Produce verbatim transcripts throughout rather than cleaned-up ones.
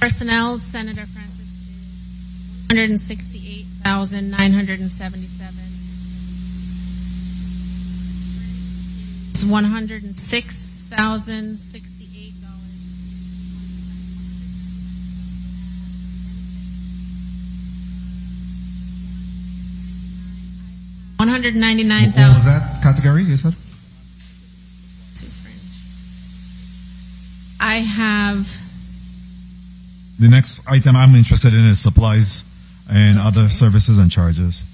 Personnel, Senator Francis, one hundred sixty-eight thousand nine hundred seventy-seven. It's one hundred six thousand sixty-eight dollars. one hundred ninety-nine thousand. What was that category you said? I have. The next item I'm interested in is supplies and okay. other services and charges.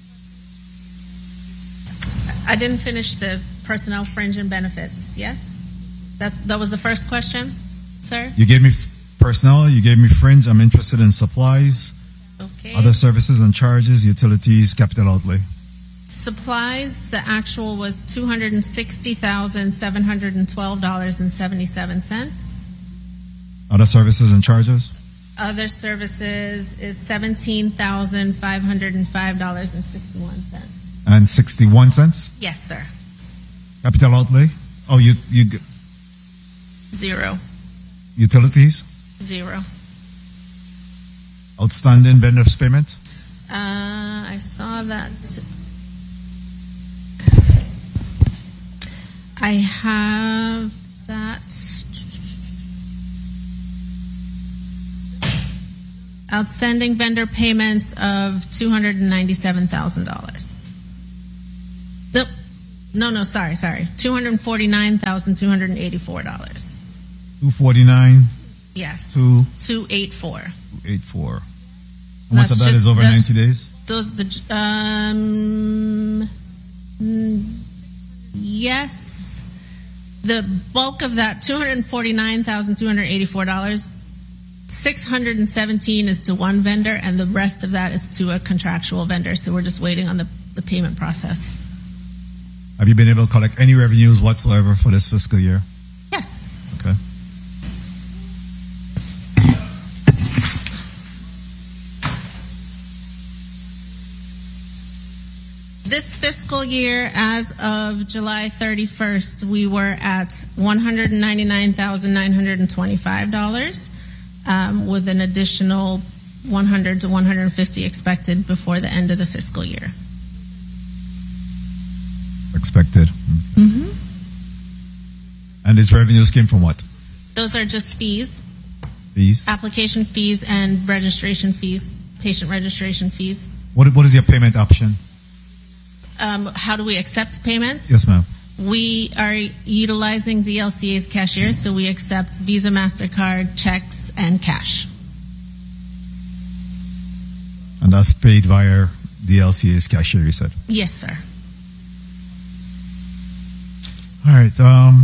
I didn't finish the personnel, fringe, and benefits. Yes? That's That was the first question, sir? You gave me f- personnel, you gave me fringe. I'm interested in supplies, okay. other services and charges, utilities, capital outlay. Supplies, the actual was two hundred sixty thousand seven hundred twelve dollars and seventy-seven cents. Other services and charges? Other services is seventeen thousand five hundred five dollars and sixty-one cents. And sixty-one cents? Yes, sir. Capital outlay? Oh, you you Zero. Utilities? Zero. Outstanding vendors payment? Uh, I saw that. I have that. Outstanding vendor payments of two hundred ninety-seven thousand dollars. No, no, no, sorry, sorry. two hundred forty-nine thousand two hundred eighty-four dollars. two forty-nine. Yes. Two. two eighty-four. two eighty-four. How much of that just, is over ninety days? Those, the, um, yes. The bulk of that, two hundred forty-nine thousand two hundred eighty-four dollars, six hundred seventeen is to one vendor, and the rest of that is to a contractual vendor. So we're just waiting on the, the payment process. Have you been able to collect any revenues whatsoever for this fiscal year? Yes. Okay. This fiscal year, as of July thirty-first, we were at one hundred ninety-nine thousand nine hundred twenty-five dollars, um, with an additional one hundred to one hundred fifty expected before the end of the fiscal year. Expected. Mm-hmm. And these revenues came from what? Those are just fees. Fees? Application fees and registration fees, patient registration fees. What What is your payment option? Um, how do we accept payments? Yes, ma'am. We are utilizing D L C A's cashiers, so we accept Visa, MasterCard, checks, and cash. And that's paid via D L C A's cashier, you said? Yes, sir. All right. Um,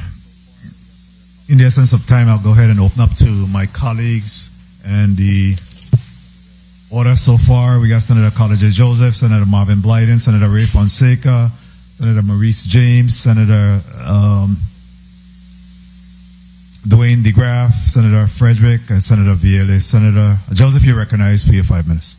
in the essence of time, I'll go ahead and open up to my colleagues and the order so far. We got Senator Carla J. Joseph, Senator Marvin Blyden, Senator Ray Fonseca, Senator Maurice James, Senator um, Dwayne DeGraff, Senator Frederick, and Senator Vielle. Senator Joseph, you're recognized for your five minutes.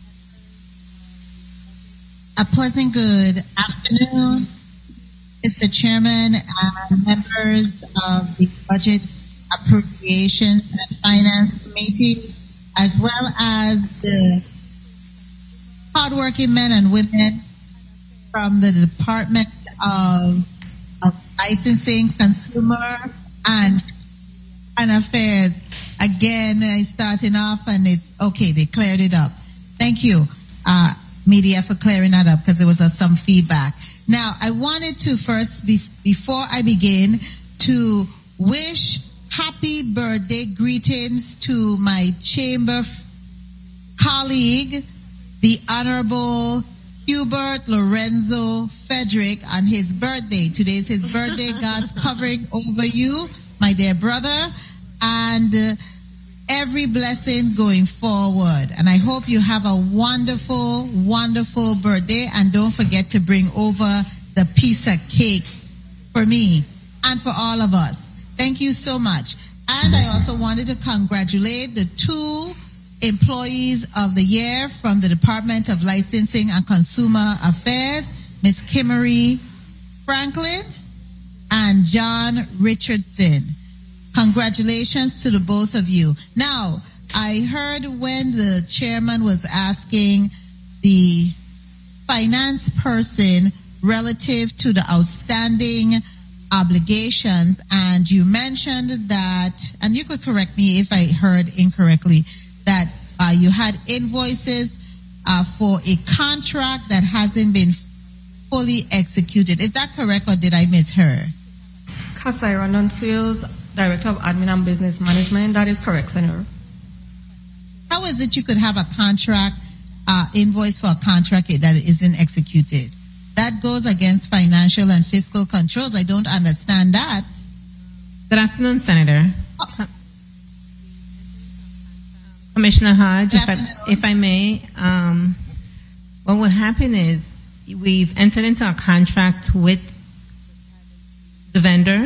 A pleasant good afternoon, Mister Chairman and members of the Budget Appropriations and Finance Committee, as well as the hardworking men and women from the Department of, of Licensing, Consumer, and, and Affairs. Again, starting off, and it's okay, they cleared it up. Thank you, uh, media, for clearing that up, because there was uh, some feedback. Now, I wanted to first, be, before I begin, to wish happy birthday greetings to my chamber f- colleague, the Honorable Hubert Lorenzo Frederick, on his birthday. Today's his birthday. God's covering over you, my dear brother, and uh, every blessing going forward. And I hope you have a wonderful, wonderful birthday. And don't forget to bring over the piece of cake for me and for all of us. Thank you so much. And I also wanted to congratulate the two employees of the year from the Department of Licensing and Consumer Affairs, Miz Kimmery Franklin and John Richardson. Congratulations to the both of you. Now, I heard when the chairman was asking the finance person relative to the outstanding obligations, and you mentioned that, and you could correct me if I heard incorrectly, that uh, you had invoices uh, for a contract that hasn't been fully executed. Is that correct, or did I mishear? Kasaira Nuncios, Director of Admin and Business Management. That is correct, Senator. How is it you could have a contract, uh, invoice for a contract that isn't executed? That goes against financial and fiscal controls. I don't understand that. Good afternoon, Senator. Oh. Commissioner Hodge, Good if I, afternoon. if I may, um, what would happen is we've entered into a contract with the vendor,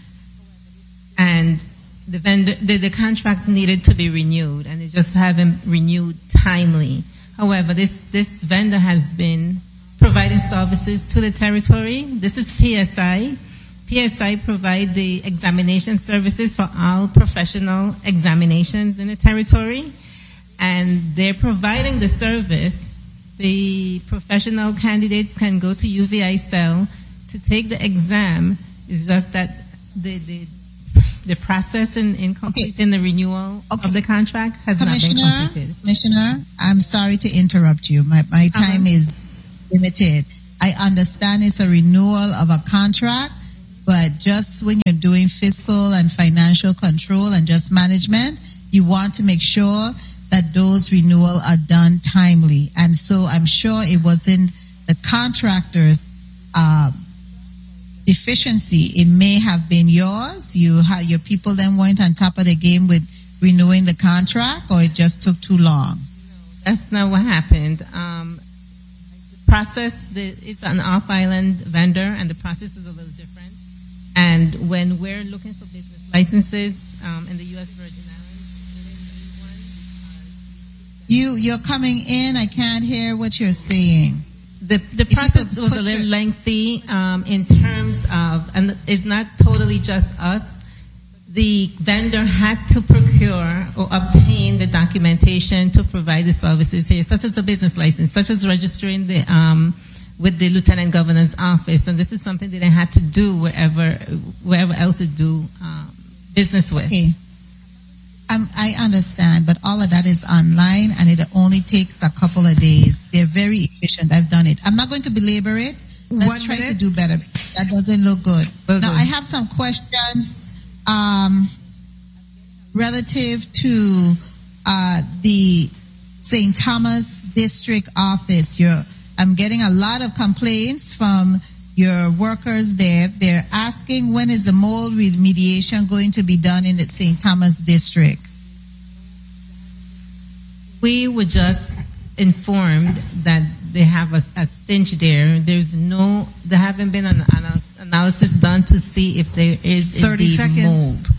and the vendor, the, the contract needed to be renewed, and they just haven't renewed timely. However, this, this vendor has been providing services to the territory. This is P S I. P S I provide the examination services for all professional examinations in the territory, and they're providing the service. The professional candidates can go to U V I Cell to take the exam. It's just that the the, the process in, in completing okay. the renewal okay. of the contract has not been completed. Commissioner, I'm sorry to interrupt you. My, my time uh-huh. is limited. I understand it's a renewal of a contract, but just when you're doing fiscal and financial control and just management, you want to make sure that those renewals are done timely. And so I'm sure it wasn't the contractor's uh, deficiency. It may have been yours. You have, your people then weren't on top of the game with renewing the contract, or it just took too long? That's not what happened. Um, process, the, it's an off-island vendor, and the process is a little different. And when we're looking for business licenses um, in the U S Virgin Islands, you you're coming in. I can't hear what you're saying. The the If process was a little your... lengthy um, in terms of, and it's not totally just us. The vendor had to procure or obtain the documentation to provide the services here, such as a business license, such as registering the um, with the Lieutenant Governor's office, and this is something that they had to do wherever wherever else they do um, business with. Okay, um, I understand, but all of that is online, and it only takes a couple of days. They're very efficient. I've done it. I'm not going to belabor it. Let's One try minute. to do better. That doesn't look good. Well, now, good. I have some questions um, relative to uh, the Saint Thomas District Office. You're I'm getting a lot of complaints from your workers there. They're asking, when is the mold remediation going to be done in the Saint Thomas District? We were just informed that they have a, a stench there. There's no, there haven't been an analysis done to see if there is thirty indeed seconds. mold.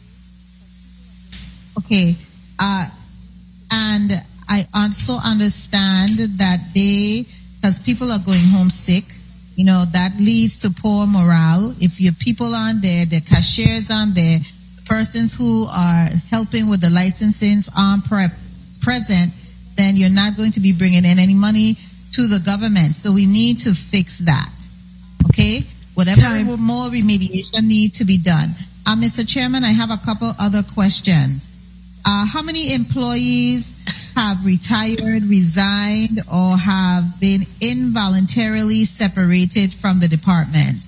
Okay. Uh, and I also understand that they, because people are going home sick, you know, that leads to poor morale. If your people aren't there, the cashiers aren't there, the persons who are helping with the licensing aren't pre- present, then you're not going to be bringing in any money to the government. So we need to fix that. Okay? Whatever Time. more remediation needs to be done. Uh, Mister Chairman, I have a couple other questions. Uh, how many employees have retired, resigned, or have been involuntarily separated from the department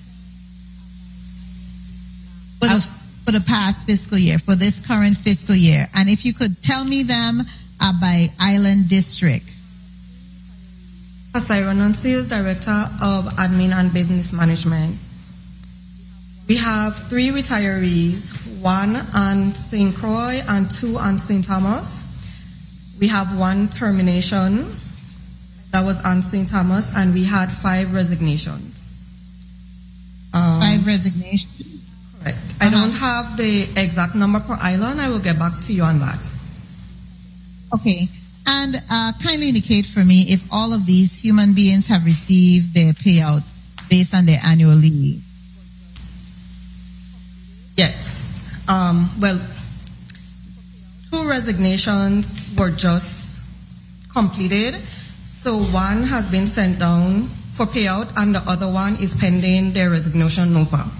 for the, for the past fiscal year, for this current fiscal year? And if you could tell me them uh, by island district. Kasaira Nuncios, Director of Admin and Business Management. We have three retirees, one on Saint Croix and two on Saint Thomas. We have one termination that was on Saint Thomas, and we had five resignations. Um, five resignations? Correct. Uh-huh. I don't have the exact number per island. I will get back to you on that. Okay. And uh, kindly indicate for me if all of these human beings have received their payout based on their annual leave. Yes. Um, well, two resignations were just completed. So one has been sent down for payout and the other one is pending their resignation NOPA.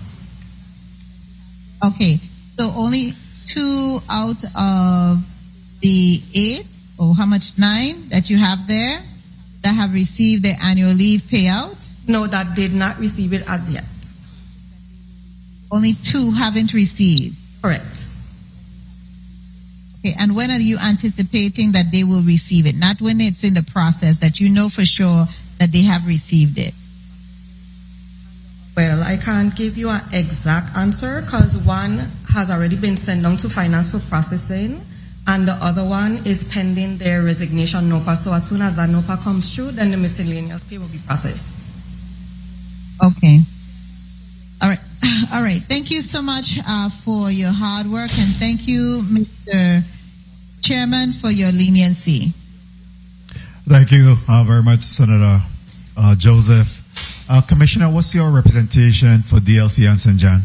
Okay, so only two out of the eight, or how much, nine that you have there that have received their annual leave payout? No, that did not receive it as yet. Only two haven't received. Correct. Okay, and when are you anticipating that they will receive it? Not when it's in the process, that you know for sure that they have received it. Well, I can't give you an exact answer because one has already been sent down to finance for processing and the other one is pending their resignation NOPA. So as soon as that NOPA comes through, then the miscellaneous pay will be processed. Okay. All right. All right. Thank you so much uh, for your hard work, and thank you, Mister Chairman, for your leniency. Thank you uh, very much, Senator uh, Joseph. Uh, Commissioner, what's your representation for D L C and Saint John?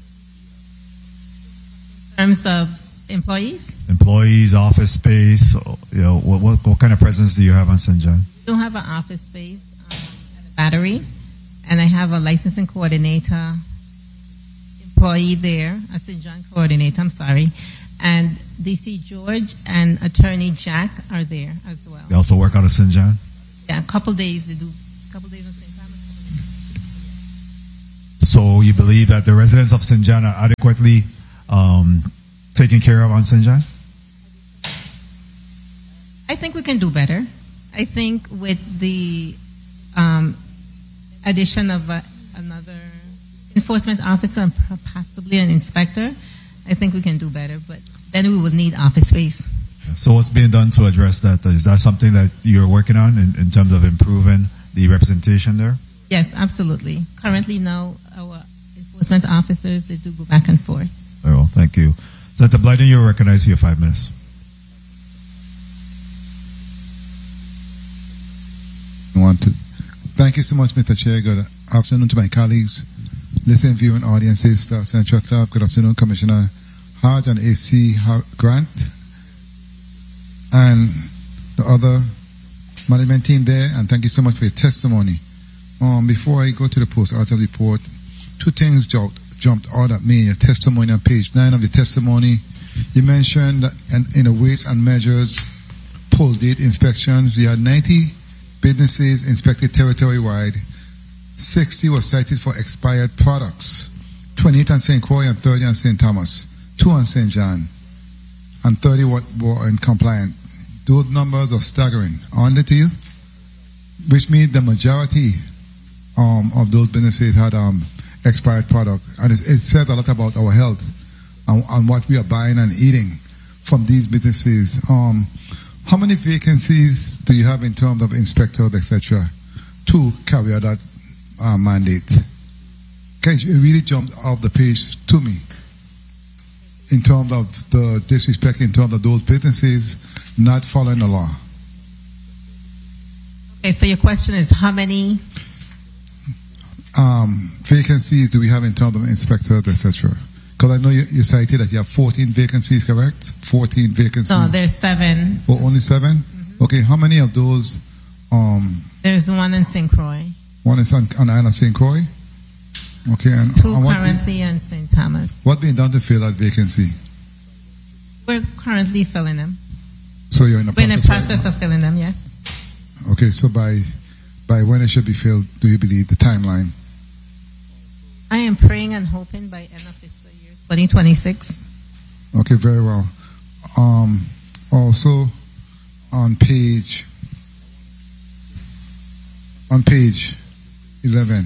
In terms of employees? Employees, office space, you know, what, what, what kind of presence do you have on Saint John? We don't have an office space um, at the Battery, and I have a licensing coordinator employee there, a Saint John coordinator, I'm sorry, and D C George and Attorney Jack are there as well. They also work out of Saint John? Yeah, a couple days, they do a couple days on Saint Thomas. So you believe that the residents of Saint John are adequately um, taken care of on Saint John? I think we can do better. I think with the um, addition of uh, another enforcement officer and possibly an inspector, I think we can do better. But then we would need office space. So what's being done to address that? Is that something that you're working on in, in terms of improving the representation there? Yes, absolutely. Currently now, our enforcement officers, they do go back and forth. Very well, thank you. Senator Blyden, you're recognized for your five minutes. I want to thank you so much, Mister Chair. Good afternoon to my colleagues, listening, viewing audiences, staff, Central staff. Good afternoon, Commissioner Hodge and A C Grant, and the other management team there. And thank you so much for your testimony. Um, before I go to the post-article report, two things jumped, jumped out at me in your testimony on page nine of the testimony. You mentioned that in, in the weights and measures poll date inspections, you had ninety businesses inspected territory-wide. sixty were cited for expired products. twenty-eight on Saint Croix and thirty on Saint Thomas. two on Saint John. And thirty were, were in compliant. Those numbers are staggering. Aren't they to you? Which means the majority Um, of those businesses had um, expired product, and it, it said a lot about our health and, and what we are buying and eating from these businesses. Um, how many vacancies do you have in terms of inspectors, et cetera, to carry out that uh, mandate? Because it really jumped off the page to me in terms of the disrespect in terms of those businesses not following the law. Okay, so your question is how many? Um, vacancies do we have in terms of inspectors, et cetera? Because I know you, you cited that you have fourteen vacancies, correct? fourteen vacancies. No, there's seven. Oh, only seven? Mm-hmm. Okay, how many of those? Um, there's one in Saint Croix. One is on, on the island of Saint Croix? Okay, and, two and currently in Saint Thomas. What's being done to fill that vacancy? We're currently filling them. So you're in the We're process, in the process right of filling them, yes. Okay, so by by when it should be filled, do you believe the timeline? I am praying and hoping by end of fiscal year twenty twenty-six. Okay, very well. Um, also, on page on page eleven,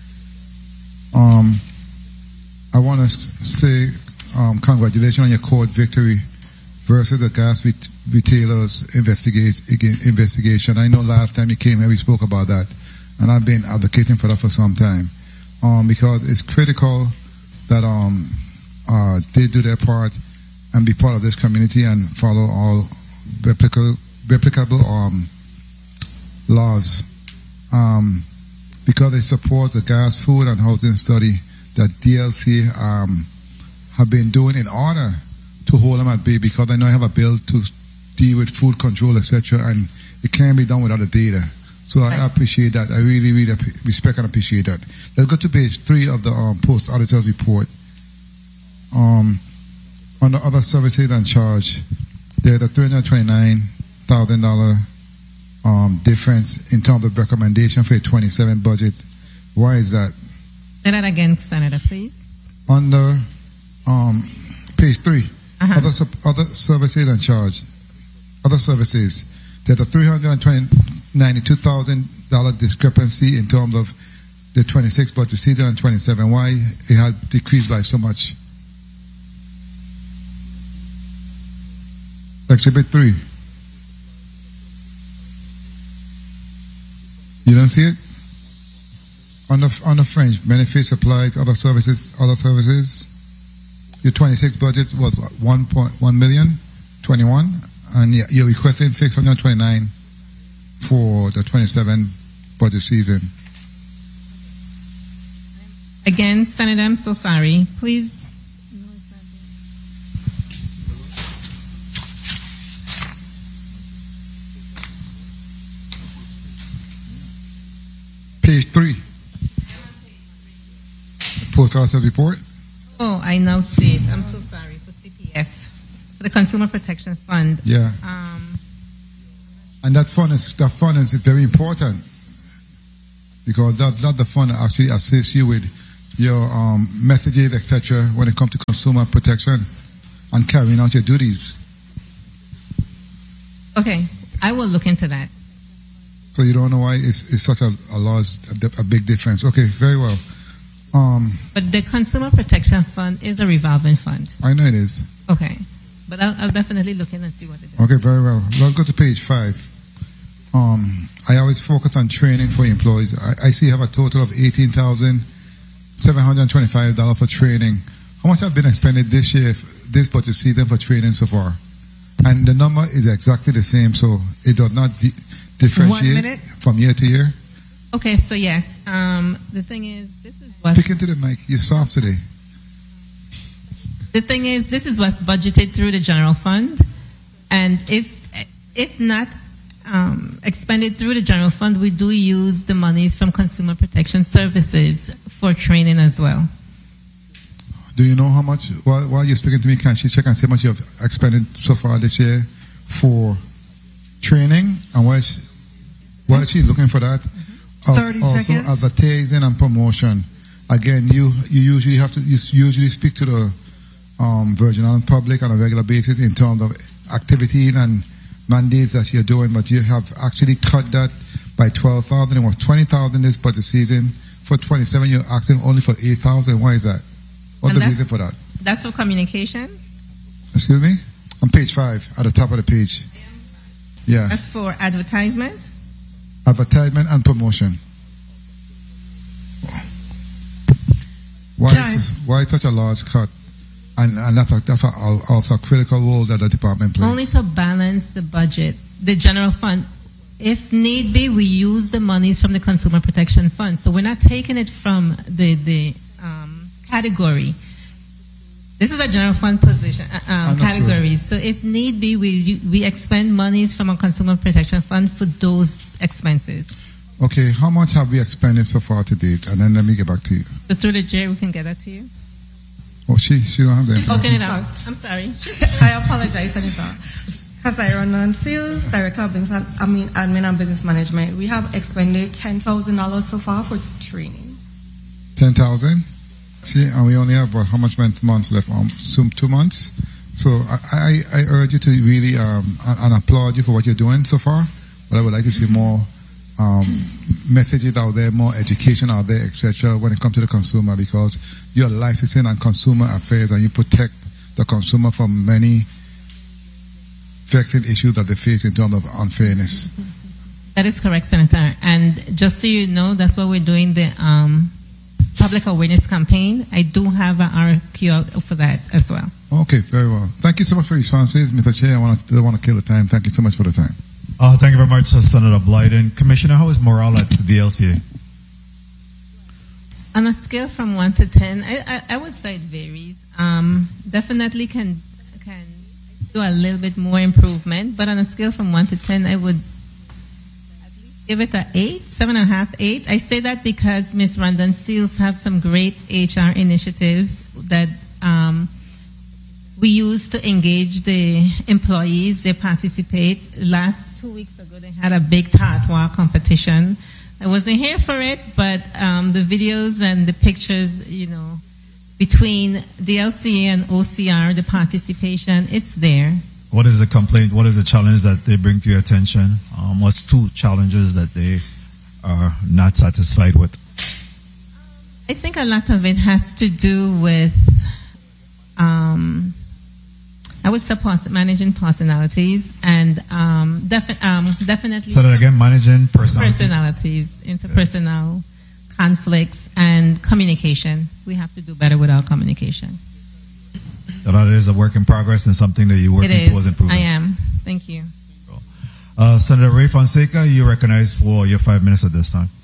um, I want to say um, congratulations on your court victory versus the gas ret- retailers investigate, investigation. I know last time you came here we spoke about that, and I've been advocating for that for some time. Um, because it's critical that um, uh, they do their part and be part of this community and follow all replicable, replicable um, laws. Um, because it supports the gas, food, and housing study that D L C um, have been doing in order to hold them at bay, because I know I have a bill to deal with food control, et cetera, and it can't be done without the data. So I appreciate that. I really, really ap- respect and appreciate that. Let's go to page three of the um, post auditor's report. Um, on the other services and charge, there's a three hundred twenty-nine thousand dollars um, difference in terms of recommendation for a twenty-seven budget. Why is that? Say that again, Senator, please. Under um, page three, Uh-huh. other sup- other services and charge, other services, there's a three hundred ninety-two thousand dollars discrepancy in terms of the twenty-six budget season and twenty-seven. Why it had decreased by so much? Exhibit three. You don't see it? On the, on the French, benefits, supplies, other services, other services. Your twenty-six budget was what, one point one million, twenty-one, and you're- you're requesting six hundred twenty-nine for the twenty-seven budget season. Again, Senator, I'm so sorry. Please. Page three. Post auditor's report. Oh, I now see it. I'm so sorry. For C P F, for the Consumer Protection Fund. Yeah. Um, And that fund is that fund is very important, because that's not the fund that actually assists you with your um, messages, et cetera, when it comes to consumer protection and carrying out your duties. okay, I will look into that. So you don't know why it's, it's such a, a large, a, a big difference. Okay, very well. Um, But the Consumer Protection Fund is a revolving fund. I know it is. Okay. But I'll, I'll definitely look in and see what it is. Okay, very well. Let's go to page five. Um, I always focus on training for employees. I, I see you have a total of eighteen thousand seven hundred twenty-five dollars for training. How much have been expended this year, this budget season, for training so far? And the number is exactly the same, so it does not di- differentiate One minute. from year to year. Okay, so yes, um, the thing is, this is what Speak into the mic. You're soft today. the thing is, this is what's budgeted through the general fund, and if if not um, expended through the general fund, we do use the monies from Consumer Protection Services for training as well. Do you know how much, while, while you're speaking to me, can she check and see how much you have expended so far this year for training? And while, she, while she's looking for that, al- thirty also seconds. advertising and promotion. Again, you, you usually have to, you s- usually speak to the um, Virgin Islands public on a regular basis in terms of activities and mandates that you're doing, but you have actually cut that by twelve thousand. It was twenty thousand this budget season. For twenty-seven, you're asking only for eight thousand. Why is that? What's And the that's- reason for that? That's for communication. Excuse me? On page five, at the top of the page. Yeah. That's for advertisement. Advertisement and promotion. Why, Time. is, why such a large cut? And, and that's, a, that's a, also a critical role that the department plays. Only to balance the budget, the general fund. If need be, we use the monies from the Consumer Protection Fund. So we're not taking it from the the um, category. This is a general fund position uh, um, Understood. category. So if need be, we we expend monies from a Consumer Protection Fund for those expenses. Okay, how much have we expended so far to date? And then let me get back to you. So through the chair, we can get that to you. Oh, she, she don't have the Open information. it up. I'm sorry. I apologize, Senator. Because I run on sales, director of business, I mean admin and business management. We have expended ten thousand dollars so far for training. ten thousand? See, and we only have, what, how much month- months left? Um, soon two months. So I, I, I urge you to really, um, and, and applaud you for what you're doing so far. But I would like to see more um, messages out there, more education out there, et cetera, when it comes to the consumer, because you're licensing and consumer affairs and you protect the consumer from many vexing issues that they face in terms of unfairness. That is correct, Senator. And just so you know, that's why we're doing the um, public awareness campaign. I do have an R F Q out for that as well. Okay, very well. Thank you so much for your responses, Mister Chair. I want to, don't want to kill the time. Thank you so much for the time. Uh, thank you very much, uh, Senator Blyden. Commissioner, how is morale at the D L C A? On a scale from one to ten, I, I, I would say it varies. Um, definitely can can do a little bit more improvement, but on a scale from one to ten, I would at least give it a eight, seven and a half, eight. I say that because Miz Rondon Seals have some great H R initiatives that um, we use to engage the employees. They participate. Last two weeks ago, they had a big Tatwa competition. I wasn't here for it, but um, the videos and the pictures, you know, between the L C A and O C R, the participation, it's there. What is the complaint? What is the challenge that they bring to your attention? Um, what's two challenges that they are not satisfied with? I think a lot of it has to do with, um, I would say pers- managing personalities and um, defi- um, definitely... So that again, managing personalities? Personalities, interpersonal conflicts and communication. We have to do better with our communication. So that is a work in progress and something that you're working It is. towards improving? I am. Thank you. Uh, Senator Ray Fonseca, you're recognized for your five minutes at this time.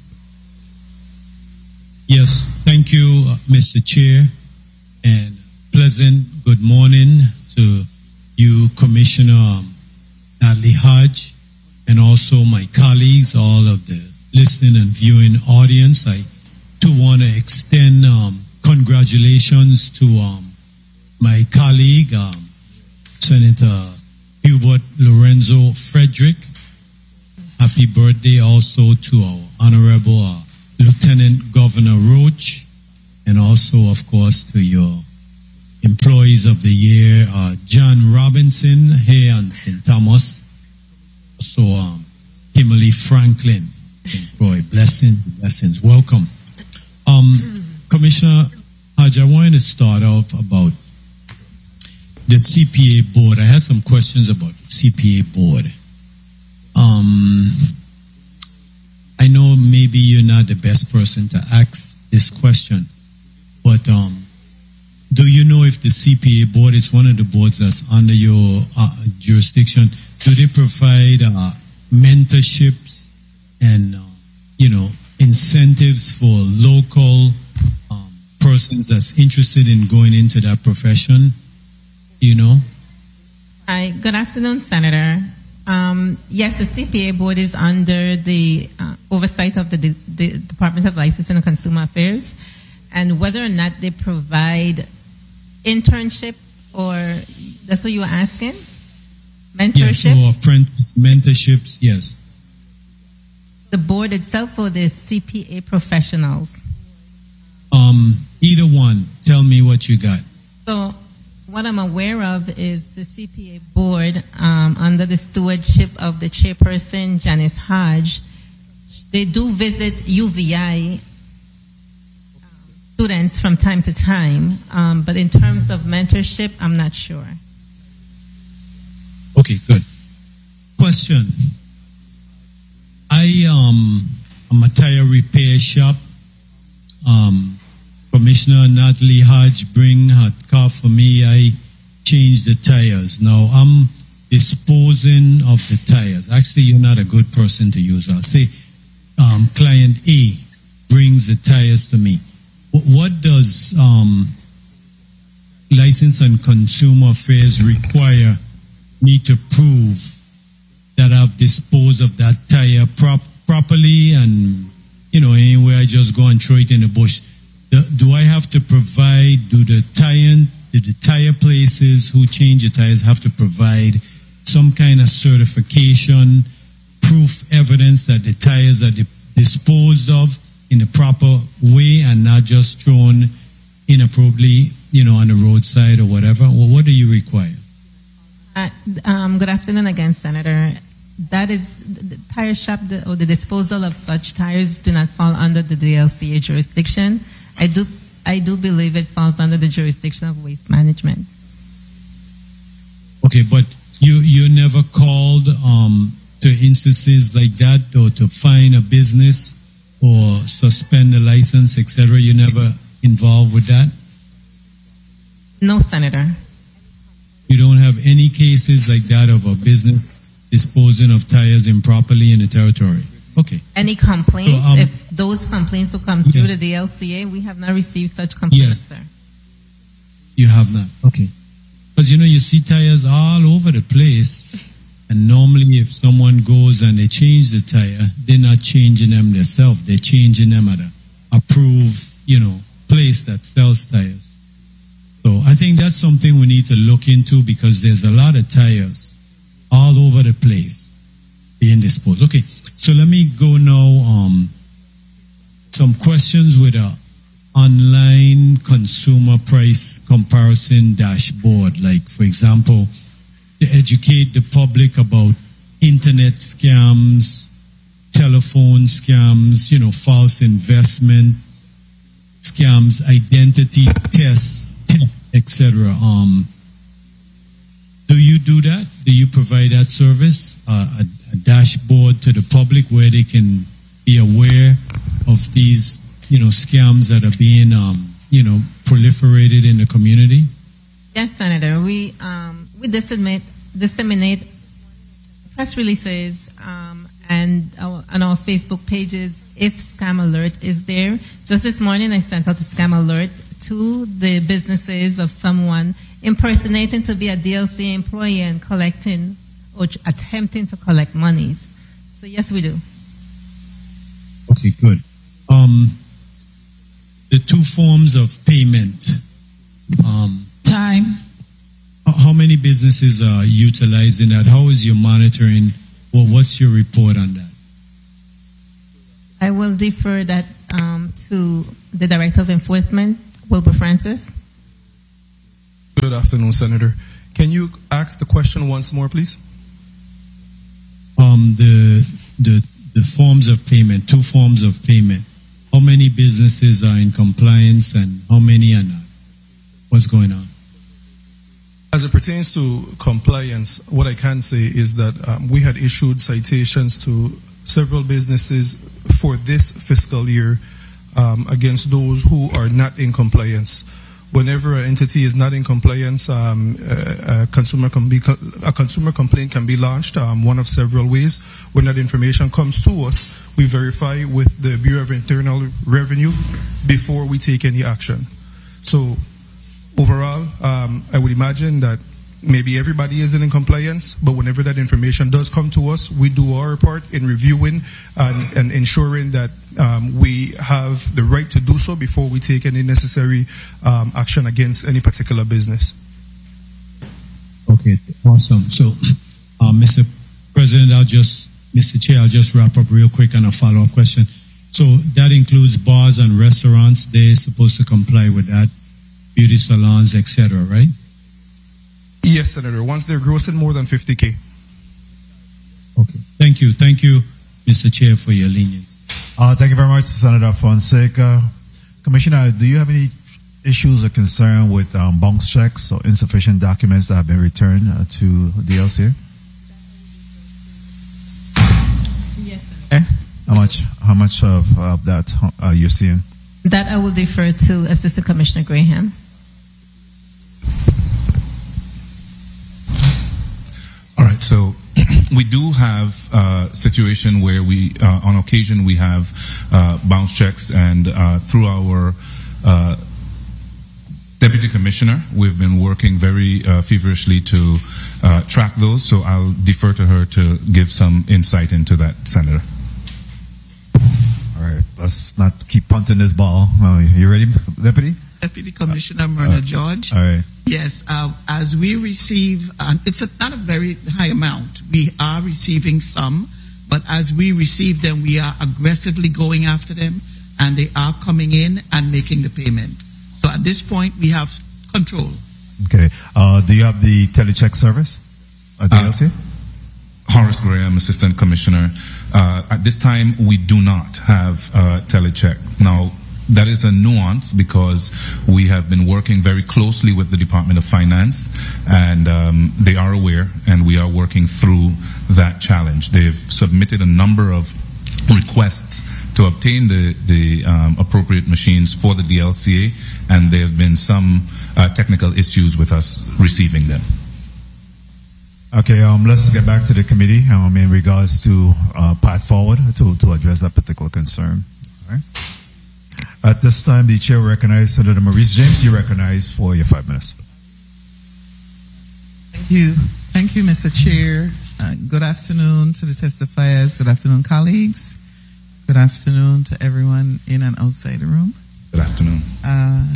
Yes, thank you, uh, Mister Chair, and pleasant good morning to you, Commissioner um, Natalie Hodge, and also my colleagues, all of the listening and viewing audience. I too want to extend um, congratulations to um, my colleague, um, Senator Hubert Lorenzo Frederick. Happy birthday also to our Honorable uh, Lieutenant Governor Roach, and also, of course, to your Employees of the Year, uh, John Robinson here in Saint Thomas. Also, um, Kimberly Franklin, Saint Croix. Blessings, blessings. Welcome. Um, Commissioner Hodge, I wanted to start off about the C P A board. I had some questions about the C P A board. Um, I know maybe you're not the best person to ask this question, but um, do you know if the C P A board is one of the boards that's under your uh, jurisdiction? Do they provide uh, mentorships and uh, you know incentives for local um, persons that's interested in going into that profession? You know. Hi. Good afternoon, Senator. Um, yes, the C P A board is under the uh, oversight of the, the, the Department of Licensing and Consumer Affairs, and whether or not they provide internship or that's what you were asking? Mentorship? Yes, or apprentice mentorships, yes. The board itself or the C P A professionals? Um, either one. Tell me what you got. So what I'm aware of is the C P A board um, under the stewardship of the chairperson, Janice Hodge. They do visit U V I students from time to time, um, but in terms of mentorship, I'm not sure. Okay, good. Question. I um am a tire repair shop. Um, Commissioner Natalie Hodge bring her car for me. I change the tires. Now I'm disposing of the tires. Actually, you're not a good person to use. I'll say um, client A brings the tires to me. What does um, License and Consumer Affairs require me to prove that I've disposed of that tire prop- properly and, you know, anywhere I just go and throw it in the bush? Do, do I have to provide, do the tire, do the tire places who change the tires have to provide some kind of certification, proof, evidence that the tires are di- disposed of in the proper way and not just thrown inappropriately, you know, on the roadside or whatever? Well, what do you require? Uh, um, good afternoon again, Senator. That is, the tire shop the, or the disposal of such tires do not fall under the D L C A jurisdiction. I do, I do believe it falls under the jurisdiction of waste management. Okay, but you you never called um, to instances like that or to fine a business or suspend the license, et cetera. You never involved with that? No, Senator. You don't have any cases like that of a business disposing of tires improperly in the territory? Okay. Any complaints? So, um, if those complaints will come through yes. the D L C A, we have not received such complaints, Yes. sir. You have not? Okay. Because, you know, you see tires all over the place. And normally if someone goes and they change the tire, they're not changing them themselves. They're changing them at a approved, you know, place that sells tires. So I think that's something we need to look into because there's a lot of tires all over the place being disposed. Okay, so let me go now. Um, some questions with a online consumer price comparison dashboard. Like, for example, to educate the public about internet scams, telephone scams, you know, false investment scams, identity tests, et cetera. Um, do you do that? Do you provide that service? Uh, a, a dashboard to the public where they can be aware of these, you know, scams that are being, um, you know, proliferated in the community? Yes, Senator. We um, we disseminate disseminate press releases um, and our, on our Facebook pages if scam alert is there. Just this morning, I sent out a scam alert to the businesses of someone impersonating to be a D L C employee and collecting or attempting to collect monies. So yes, we do. Okay, good. Um, the two forms of payment. Um, Time. How many businesses are utilizing that? How is your monitoring? Well, what's your report on that? I will defer that um, to the Director of Enforcement, Wilbur Francis. Good afternoon, Senator. Can you ask the question once more, please? Um, the the the forms of payment, two forms of payment. How many businesses are in compliance and how many are not? What's going on? As it pertains to compliance, what I can say is that um, we had issued citations to several businesses for this fiscal year um, against those who are not in compliance. Whenever an entity is not in compliance, um, a, a consumer can be a consumer complaint can be launched. Um, one of several ways. When that information comes to us, we verify with the Bureau of Internal Revenue before we take any action. So, overall, um, I would imagine that maybe everybody isn't in compliance, but whenever that information does come to us, we do our part in reviewing and, and ensuring that um, we have the right to do so before we take any necessary um, action against any particular business. Okay, awesome. So, uh, Mister President, I'll just, Mister Chair, I'll just wrap up real quick on a follow-up question. So that includes bars and restaurants. They're supposed to comply with that. Beauty salons, et cetera, right? Yes, Senator. Once they're grossing more than fifty K. Okay. Thank you. Thank you, Mister Chair, for your lenience. Uh, thank you very much, Senator Fonseca. Commissioner, do you have any issues or concern with um, bounce checks or insufficient documents that have been returned uh, to D L C? Yes, Senator. How much? How much of uh, that are you seeing? That I will defer to Assistant Commissioner Graham. All right, so we do have a situation where we, uh, on occasion, we have uh, bounce checks, and uh, through our uh, Deputy Commissioner, we've been working very uh, feverishly to uh, track those, so I'll defer to her to give some insight into that, Senator. All right, let's not keep punting this ball. Uh, you ready, Deputy? Deputy Commissioner Myrna uh, George. All right. Yes, uh, as we receive, uh, it's a, not a very high amount. We are receiving some, but as we receive them, we are aggressively going after them, and they are coming in and making the payment. So at this point, we have control. Okay. Uh, do you have the telecheck service at D L C? Uh, Horace Graham, Assistant Commissioner. Uh, at this time, we do not have uh, telecheck. Now, that is a nuance because we have been working very closely with the Department of Finance, and um, they are aware, and we are working through that challenge. They've submitted a number of requests to obtain the, the um, appropriate machines for the D L C A, and there have been some uh, technical issues with us receiving them. Okay, um, let's get back to the committee um, in regards to uh, path forward to, to address that particular concern. All right. At this time, the chair will recognize Senator Maurice James. You recognize for your five minutes. Thank you. Thank you, Mister Chair. Uh, good afternoon to the testifiers. Good afternoon, colleagues. Good afternoon to everyone in and outside the room. Good afternoon. Uh,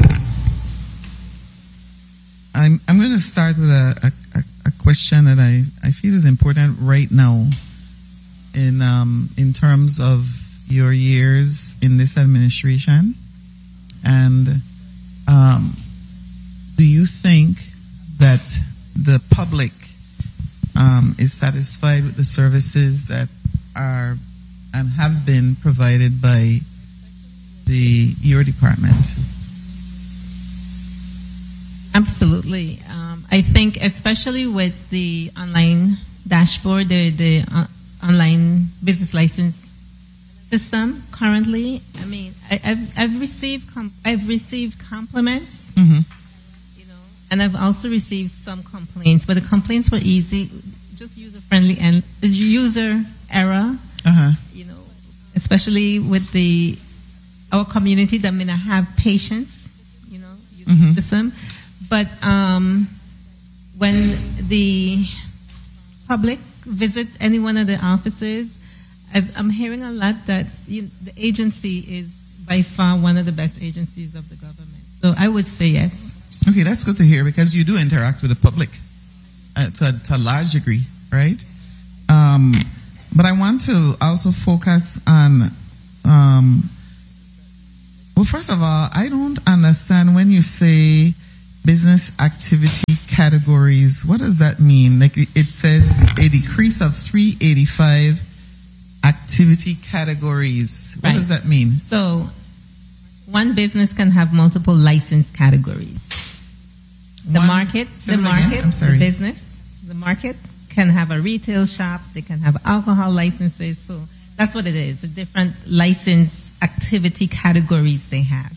I'm, I'm going to start with a, a, a question that I, I feel is important right now in, um, in terms of your years in this administration. And um, do you think that the public um, is satisfied with the services that are and have been provided by the your department? Absolutely. Um, I think especially with the online dashboard, the, the uh, online business license system currently, I mean, I, I've, I've received com- I've received compliments, Mm-hmm. you know, and I've also received some complaints, but the complaints were easy, just user friendly and the user error, Uh-huh. you know, especially with the our community that may not have patience, you know, using Mhm. the system. But um, when the public visit any one of the offices, I've, I'm hearing a lot that you know, the agency is by far one of the best agencies of the government. So I would say yes. Okay, that's good to hear because you do interact with the public uh, to, a, to a large degree, right? Um, but I want to also focus on, um, well, first of all, I don't understand when you say business activity categories. What does that mean? Like it, it says a decrease of three eighty-five activity categories. What Right. does that mean? So one business can have multiple license categories. The One- market, say the it again. market, I'm sorry. the business, the market can have a retail shop. They can have alcohol licenses. So that's what it is. The different license activity categories they have.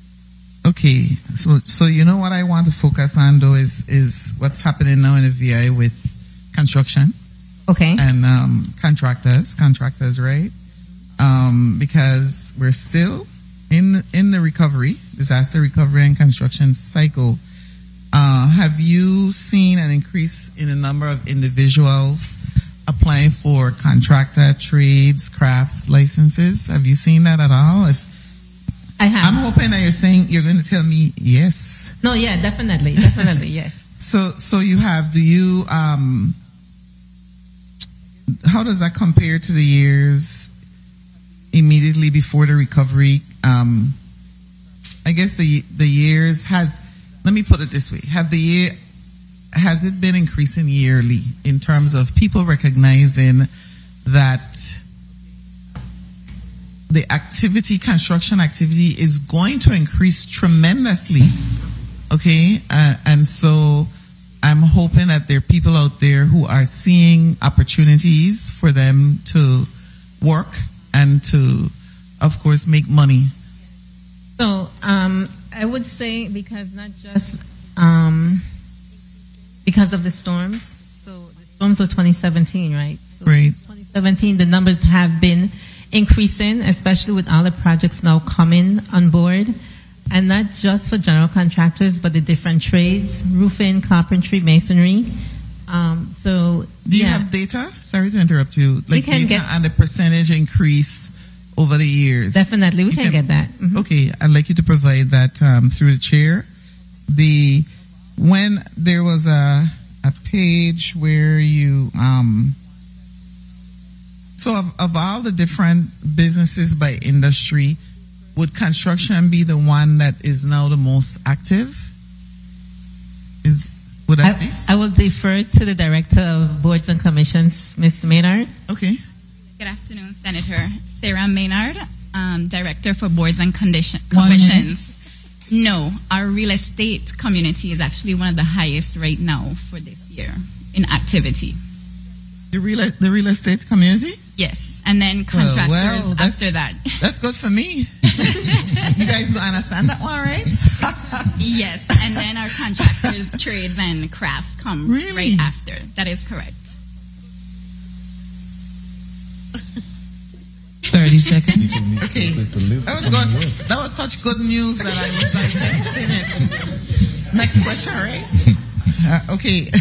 Okay, so so you know what I want to focus on though is is what's happening now in the V I with construction Okay. and um, contractors, contractors, right? Um, because we're still in in the recovery, disaster recovery and construction cycle. Uh, have you seen an increase in the number of individuals applying for contractor, trades, crafts licenses? Have you seen that at all? If I have. I'm hoping that you're saying you're going to tell me yes. No, yeah, definitely, definitely, yes. So, so you have. Do you? Um, how does that compare to the years immediately before the recovery? Um, I guess the the years has. Let me put it this way: have the year has it been increasing yearly in terms of people recognizing that the activity, construction activity, is going to increase tremendously? Okay, uh, and so I'm hoping that there are people out there who are seeing opportunities for them to work and to, of course, make money. So um, I would say because not just um, because of the storms. So the storms of twenty seventeen, right? So Right. since twenty seventeen, the numbers have been increasing, especially with all the projects now coming on board. And not just for general contractors, but the different trades, roofing, carpentry, masonry. Um, so, Do you yeah. have data? Sorry to interrupt you. We Like can data get- and the percentage increase over the years. Definitely, we You can, get that. Mhm. Okay, I'd like you to provide that um, through the chair. The when there was a a page where you um. So of, of all the different businesses by industry, would construction be the one that is now the most active? Is would that be? I, I will defer to the Director of Boards and Commissions, Miz Maynard. Okay. Good afternoon, Senator Sarah Maynard, um, Director for Boards and Condition, One Commissions. No, our real estate community is actually one of the highest right now for this year in activity. The real the real estate community? Yes, and then Well, contractors well, that's- after that. That's good for me. You guys don't understand that one, right? Yes, and then our contractors, trades, and crafts come Really? right after. That is correct. Thirty seconds. Okay. That was good. That was such good news that I was digesting it. Next question, right? Uh, okay.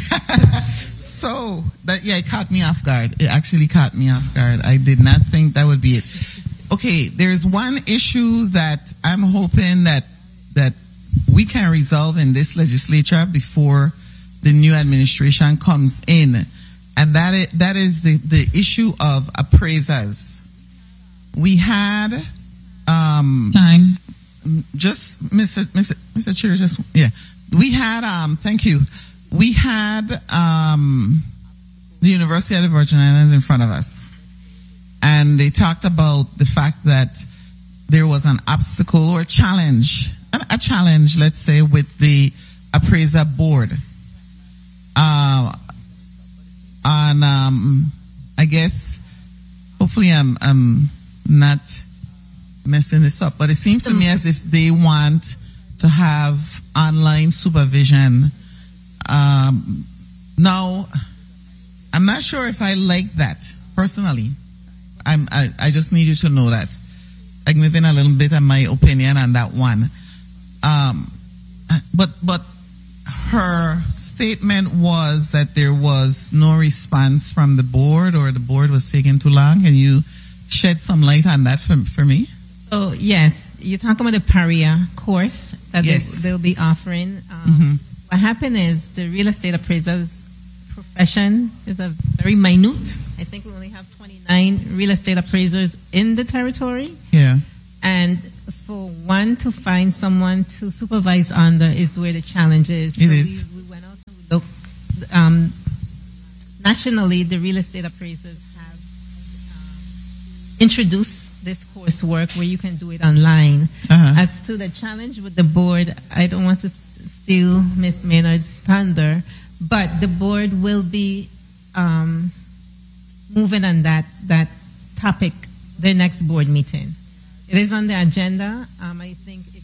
So that yeah, it caught me off guard. It actually caught me off guard. I did not think that would be it. Okay, there's one issue that I'm hoping that that we can resolve in this legislature before the new administration comes in, and that is, that is the, the issue of appraisers. We had um time. Just Mister Mister Mister Chair, just yeah. We had um thank you. We had um the University of the Virgin Islands in front of us. And they talked about the fact that there was an obstacle or a challenge, a challenge, let's say, with the appraiser board. Uh, and um, I guess, hopefully I'm, I'm not messing this up, but it seems to me as if they want to have online supervision. Um, now, I'm not sure if I like that, personally. I'm, I, I just need you to know that. I'm giving a little bit of my opinion on that one. Um, but, but her statement was that there was no response from the board, or the board was taking too long. Can you shed some light on that for, for me? Oh, yes. You're talking about the PARIA course that Yes. they, they'll be offering. Um, Mm-hmm. What happened is the real estate appraisers profession is a very minute. I think we only have twenty-nine real estate appraisers in the territory. Yeah. And for one to find someone to supervise under is where the challenge is. It so is. We, we went out and we looked. Um, nationally, the real estate appraisers have um, introduced this coursework where you can do it online. Uh-huh. As to the challenge with the board, I don't want to steal Miz Maynard's thunder, but the board will be um, moving on that that topic their next board meeting. It is on the agenda. Um, I think it's.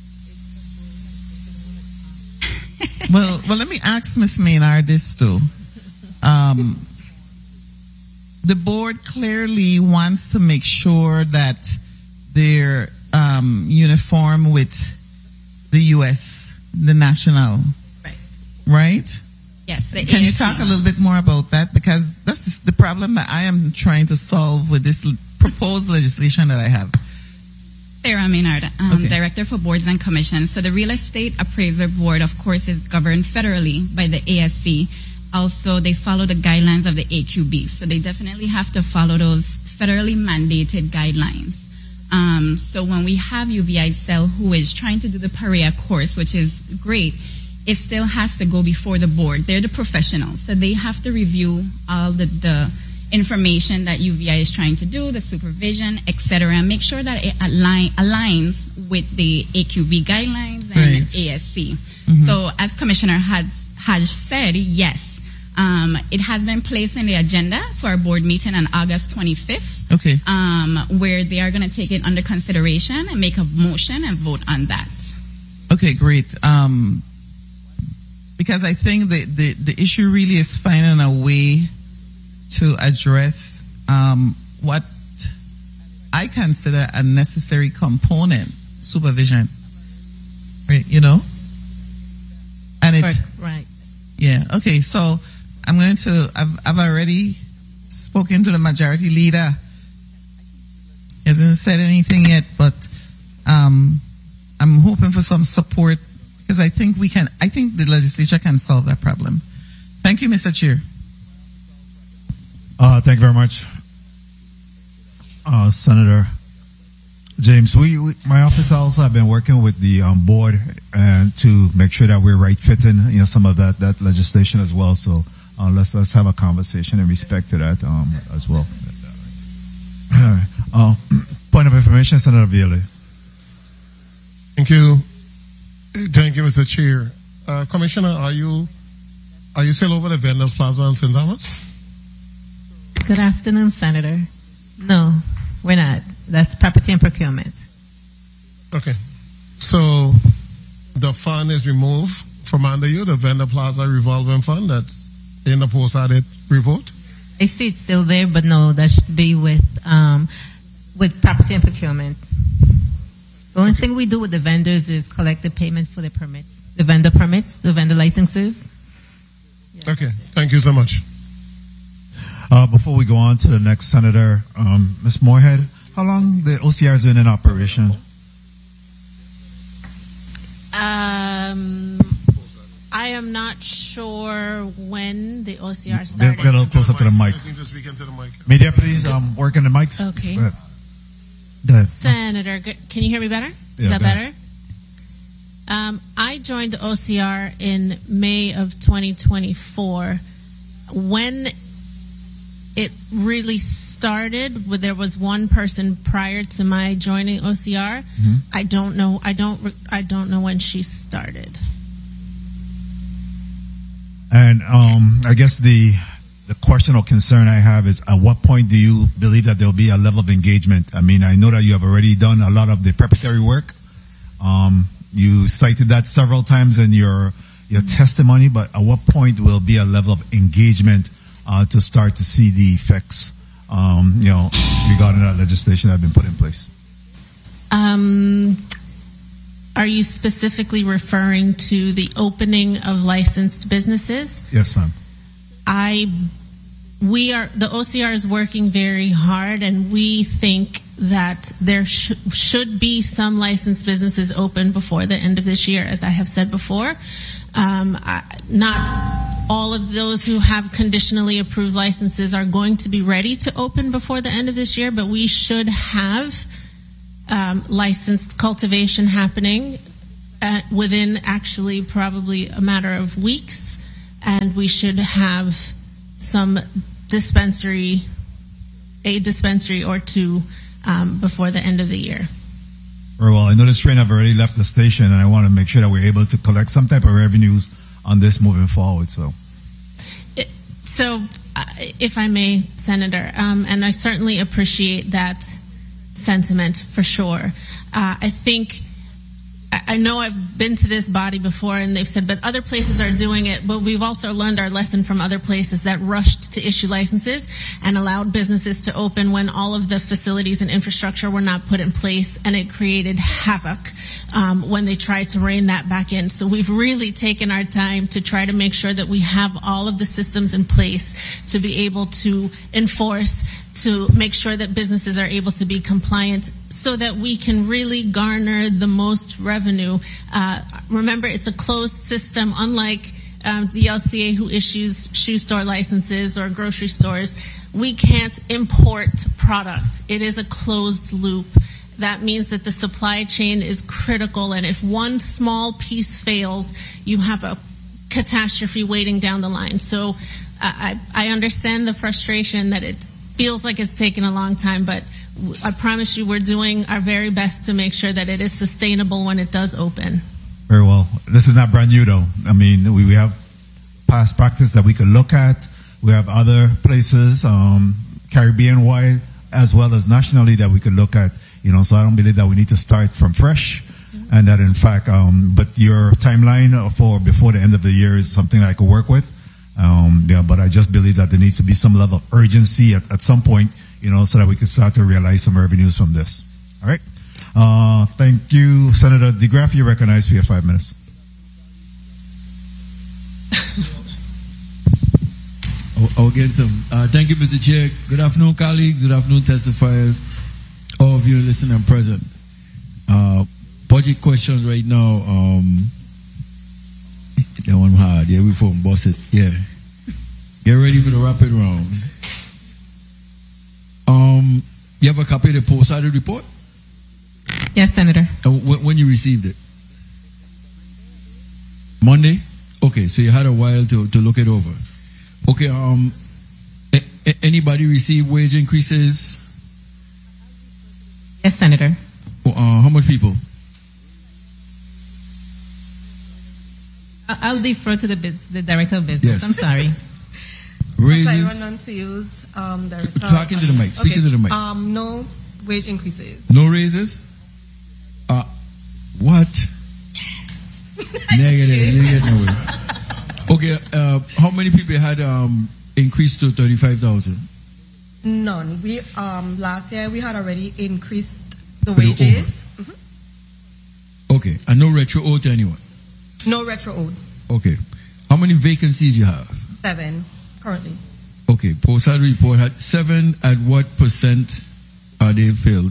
it's well, well, let me ask Miz Maynard this too. Um, the board clearly wants to make sure that they're um, uniform with the U S, the national, Right. right? Yes. the Can you A F C. talk a little bit more about that? Because that's the problem that I am trying to solve with this l- proposed legislation that I have. Sarah Maynard, um, Okay. Director for Boards and Commissions. So the Real Estate Appraiser Board, of course, is governed federally by the A S C. Also, they follow the guidelines of the A Q B. So they definitely have to follow those federally mandated guidelines. Um, so when we have U V I C E L who is trying to do the PARIA course, which is great, it still has to go before the board. They're the professionals, so they have to review all the, the information that U V I is trying to do, the supervision, et cetera, and make sure that it align, aligns with the A Q B guidelines and Right. A S C. Mm-hmm. So as Commissioner has, has said, yes, um, it has been placed in the agenda for our board meeting on August twenty-fifth. Okay. Um, where they are going to take it under consideration and make a motion and vote on that. Okay, great. Um, because I think the, the, the issue really is finding a way to address um, what I consider a necessary component, supervision. Right, you know? And it's, right. yeah, okay, so I'm going to, I've, I've already spoken to the majority leader. He hasn't said anything yet, but um, I'm hoping for some support because I think we can, I think the legislature can solve that problem. Thank you, Mister Chair. Uh, thank you very much, uh, Senator James. We, we, my office also have been working with the um, board and to make sure that we're right fitting, you know, some of that, that legislation as well. So uh, let's let's have a conversation in respect to that um, as well. Uh, point of information, Senator Viale. Thank you. Thank you, Mister Chair. Uh, Commissioner, are you are you still over the Vendors Plaza in Saint Thomas? Good afternoon, Senator. No, we're not. That's property and procurement. Okay. So the fund is removed from under you, the Vendor Plaza revolving fund that's in the post-audit report? I see it's still there, but no, that should be with um, with property and procurement. The only thing we do with the vendors is collect the payment for the permits, the vendor permits, the vendor licenses. Yeah, Okay, thank you so much. Uh, before we go on to the next senator, um, Miz Moorhead, how long the O C R has been in operation? Um, I am not sure when the O C R Get, started. get a little closer to the mic. Just need to speak into the mic. Media, please, um, work on the mics. Okay. Go ahead. Go ahead. Senator, g- can you hear me better? Yeah, Is that go ahead. better? Um, I joined the O C R in May of twenty twenty-four. When it really started, where there was one person prior to my joining O C R. Mm-hmm. I don't know. I don't. re- I don't know when she started. And um, I guess the the question or concern I have is, at what point do you believe that there will be a level of engagement? I mean, I know that you have already done a lot of the preparatory work. Um, you cited that several times in your your testimony, but at what point will be a level of engagement uh, to start to see the effects, um, you know, regarding that legislation that have been put in place? Um, are you specifically referring to the opening of licensed businesses? Yes, ma'am. I, we are, the O C R is working very hard, and we think that there sh- should be some licensed businesses open before the end of this year, as I have said before. Um, I, not all of those who have conditionally approved licenses are going to be ready to open before the end of this year, but we should have um, licensed cultivation happening uh, within actually probably a matter of weeks, and we should have some dispensary, a dispensary or two um, before the end of the year. Very well. I know this train have already left the station, and I want to make sure that we're able to collect some type of revenues on this moving forward. So, It, so, uh, if I may, Senator, um, and I certainly appreciate that sentiment for sure. Uh, I think, I I know I've been to this body before, and they've said, but other places are doing it. But we've also learned our lesson from other places that rushed to issue licenses and allowed businesses to open when all of the facilities and infrastructure were not put in place, and it created havoc um, when they tried to rein that back in. So we've really taken our time to try to make sure that we have all of the systems in place to be able to enforce, to make sure that businesses are able to be compliant, so that we can really garner the most revenue. Uh, remember, it's a closed system, unlike um, D L C A, who issues shoe store licenses or grocery stores. We can't import product. It is a closed loop. That means that the supply chain is critical, and if one small piece fails, you have a catastrophe waiting down the line. So uh, I, I understand the frustration that it feels like it's taken a long time, but I promise you we're doing our very best to make sure that it is sustainable when it does open. very well. This is not brand new, though. I mean, we, we have past practice that we could look at. We have other places, um, Caribbean-wide, as well as nationally, that we could look at. You know, so I don't believe that we need to start from fresh, and that in fact, um, but your timeline for before the end of the year is something I could work with. Um, yeah, but I just believe that there needs to be some level of urgency at, at some point, you know, so that we can start to realize some revenues from this. All right. Uh, thank you, Senator DeGraff. You're recognized for your five minutes. I'll, I'll get some. Uh, thank you, Mister Chair. Good afternoon, colleagues. Good afternoon, testifiers. All of you listening and present. Uh, budget questions right now. Um, that one hard. Yeah, we from boss it. Yeah. Get ready for the rapid round. Um, you have a copy of the post-audit report? Yes, Senator. Uh, when, when you received it? Monday? Okay, so you had a while to, to look it over. Okay, um, a, a, anybody receive wage increases? Yes, Senator. Uh, how much people? I- I'll defer to the bus- the director of business. Yes. I'm sorry. Raises? Yes, I want to use um, director. Talk into the mic. Speak Okay. into the mic. Um, no wage increases. No raises? Uh, what? Negative. You didn't get nowhere. Okay, uh, how many people had um, increased to thirty-five thousand? None. We um last year we had already increased the Put it wages. Okay, and no retro owed to anyone? No retro owed. Okay. How many vacancies you have? Seven currently. Okay, post-salary report had seven. At what percent are they filled?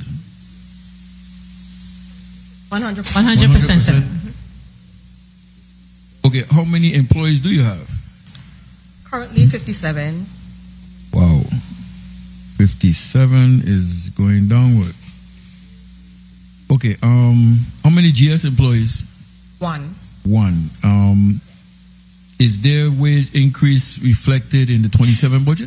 One hundred. One hundred percent. Okay, how many employees do you have? Currently fifty-seven. Wow, fifty-seven is going downward. Okay, um, how many G S employees? One. One. Um, is their wage increase reflected in the twenty-seven budget?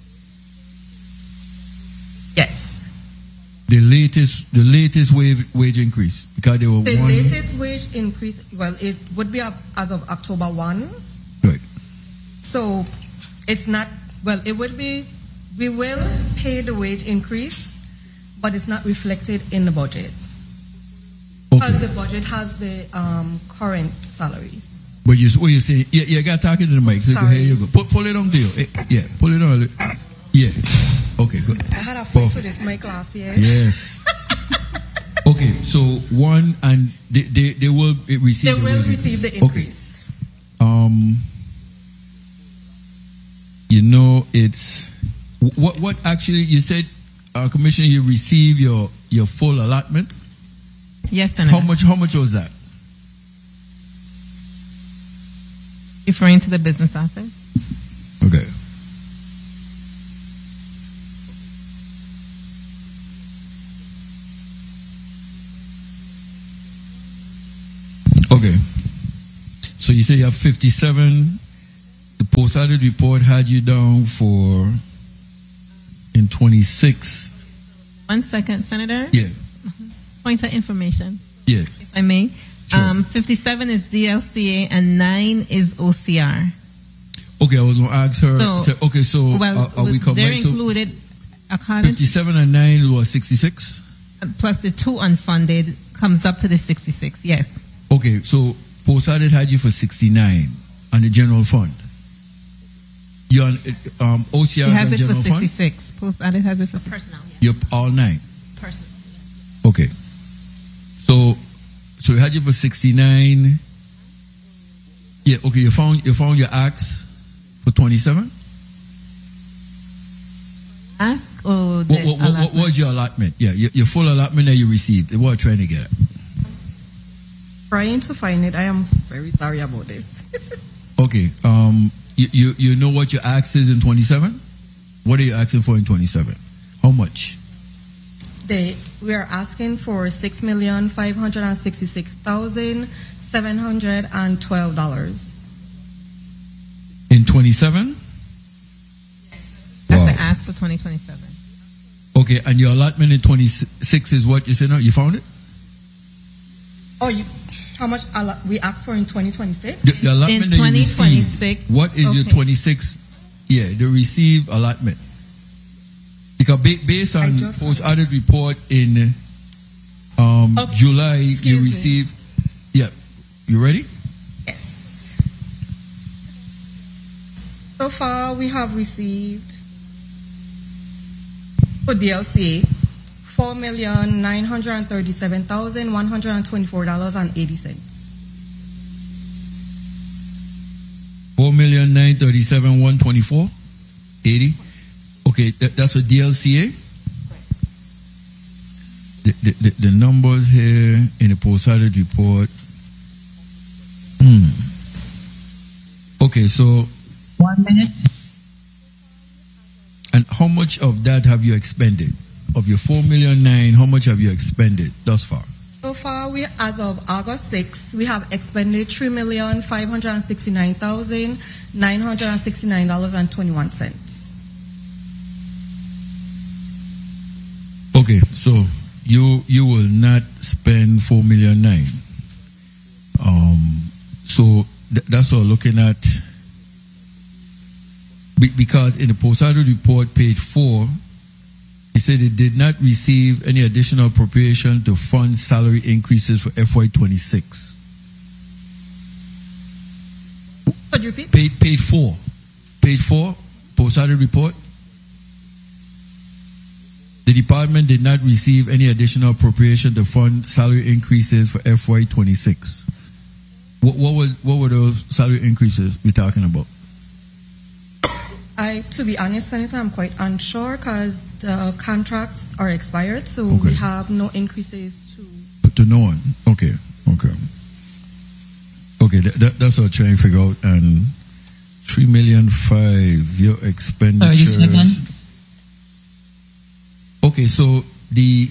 Yes. The latest, the latest wage wage increase, because they were The one. latest wage increase, well, it would be up as of October first. Right. So it's not, well, it would be, we will pay the wage increase, but it's not reflected in the budget. Because the budget has the um, current salary. But you, what you say? Yeah, you got talking to the mic. So Sorry. here you go. Pull, pull it on, deal. Eh, Yeah, pull it on. Yeah. Okay, good. I had a fight Perfect. for this mic last year. Yes. Okay, so one, and they they, they will receive. They the will wage receive the increase. increase. Okay. Um, you know, it's what what actually you said, uh, Commissioner, you receive your your full allotment. Yes, Senator. How much? How much was that? Referring to the business office. Okay. Okay. So you say you have fifty-seven. The post-audit report had you down for in twenty-six. One second, Senator. Yeah. Point of information, Yes. if I may. Sure. Um, fifty-seven is D L C A and nine is O C R. Okay, I was going to ask her. So, so- okay, so well, are, are we they're combined? So included according to, fifty-seven and nine was sixty-six? plus the two unfunded comes up to the sixty-six. Yes. Okay, so post-audit had you for sixty-nine on the general fund. You're on um, O C R He has and it for general fund? sixty-six. Post audit has it for personnel. You're all nine. Personnel. Okay. So, so we had you for sixty-nine. Yeah, okay, you found, you found your axe for twenty-seven? Ask or the What, what, what, what was your allotment? Yeah, your, your full allotment that you received. What I'm trying to get at. Trying to find it. I am very sorry about this. Okay, um, you, you, you know what your axe is in twenty-seven? What are you asking for in twenty-seven? How much? They, we are asking for six million five hundred and sixty-six thousand seven hundred and twelve dollars. In twenty-seven? That's Wow. the ask for twenty twenty-seven. Okay, and your allotment in twenty-six is what you said now? You found it? Oh, you, how much allo- we asked for in twenty twenty-six? The, the allotment In that you twenty received, twenty-six. what is your Okay. twenty-six? Yeah, the receive allotment. Because ba- based I on just- post audit report in um, Okay, July, you excuse me. received. Yeah, you ready? Yes. So far, we have received for D L C A four million nine hundred and thirty-seven thousand one hundred and twenty-four dollars and eighty cents. Four million nine thirty-seven one twenty-four eighty. Okay, that, that's a D L C A. The, the, the, the numbers here in the post audit report. Hmm. Okay, so One minute. and how much of that have you expended? Of your four million nine, how much have you expended thus far? So far, we, as of August sixth, we have expended three million five hundred and sixty-nine thousand nine hundred and sixty-nine dollars and twenty-one cents. Okay, so you you will not spend four million nine. Um, so th- that's what we're looking at. Be- because in the post audit report, page four, it said it did not receive any additional appropriation to fund salary increases for F Y twenty-six. Could you repeat? Page, page four. Page four, post audit report. The department did not receive any additional appropriation to fund salary increases for F Y twenty-six. What, what were what were those salary increases we're talking about? I, to be honest, Senator, I'm quite unsure because the contracts are expired, so Okay. we have no increases to. To no one. Okay. Okay. Okay. That, that, that's what I'm trying to figure out. And three million five. Your expenditures. thirty seconds. Okay. So the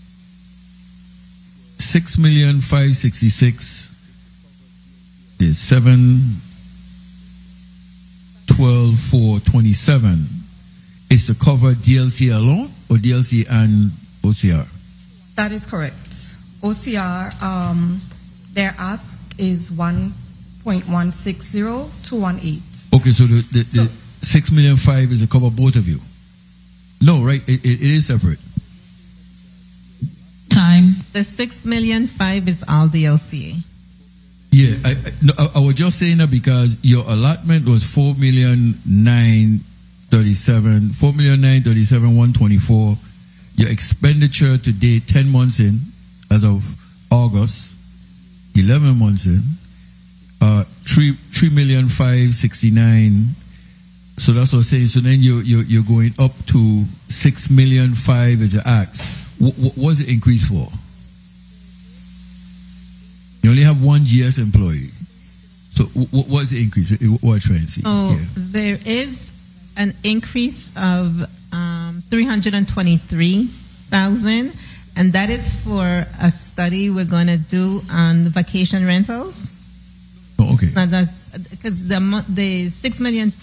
six million five sixty six. The seven. twelve four twenty-seven is to cover D L C alone or D L C and O C R? That is correct. O C R, um, their ask is one point one six zero to one eight. Okay, so the, the, the six million five is to cover both of you? No, right? It, it, it is separate. Time. The six million five is all D L C A. Yeah, I, I, no, I, I was just saying that because your allotment was four million nine thirty-seven, four million nine thirty-seven one twenty-four. Your expenditure to date, ten months in, as of August, eleven months in, uh, three three million five sixty nine. So that's what I'm saying. So then you you you're going up to six million five as your ask. What, what was the increase for? You only have one G S employee. So what what's the increase? What are you trying to see? Oh, Yeah. there is an increase of um, three hundred twenty-three thousand, and that is for a study we're going to do on vacation rentals. Oh, okay. Now that's because the mo- the six million